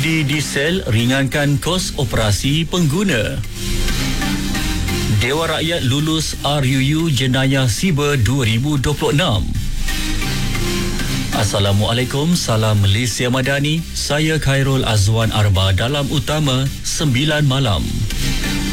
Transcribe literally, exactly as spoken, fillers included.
Subsidi diesel ringankan kos operasi pengguna. Dewan Rakyat lulus R U U Jenayah Siber dua ribu dua puluh enam. Assalamualaikum, salam Malaysia Madani. Saya Khairul Azwan Arba dalam Utama sembilan malam.